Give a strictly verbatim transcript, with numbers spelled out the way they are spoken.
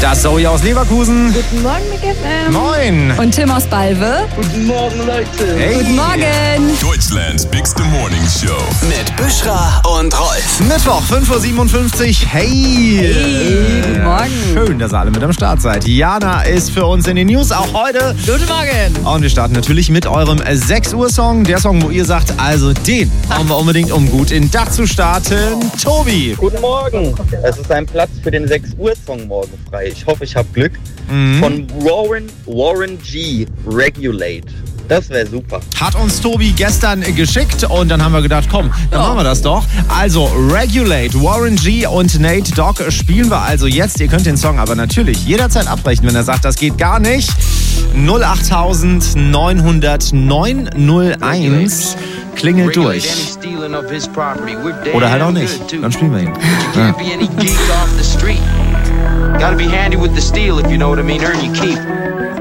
Das Zoe aus Leverkusen. Guten Morgen, Mick F M. Moin. Und Tim aus Balve. Guten Morgen, Leute. Hey. Guten Morgen. Deutschlands Bigste Morning Show. Mit Büschra und Rolf. Mittwoch, fünf Uhr siebenundfünfzig. Hey. Hey, guten Morgen. Schön, dass ihr alle mit am Start seid. Jana ist für uns in den News auch heute. Guten Morgen. Und wir starten natürlich mit eurem sechs Uhr Song. Der Song, wo ihr sagt, also den brauchen wir unbedingt, um gut in den Tag zu starten. Tobi. Guten Morgen. Es ist ein Platz für den sechs Uhr Song morgen frei. Ich hoffe, ich habe Glück. Mhm. Von Warren, Warren G. Regulate. Das wäre super. Hat uns Tobi gestern geschickt und dann haben wir gedacht, komm, dann machen wir das doch. Also Regulate, Warren G und Nate Dogg spielen wir also jetzt. Ihr könnt den Song aber natürlich jederzeit abbrechen, wenn er sagt, das geht gar nicht. null acht neunhundert neun null eins klingelt durch. Oder halt auch nicht. Dann spielen wir ihn. Ja. Gotta be handy with the steel if you know what I mean, earn your keep.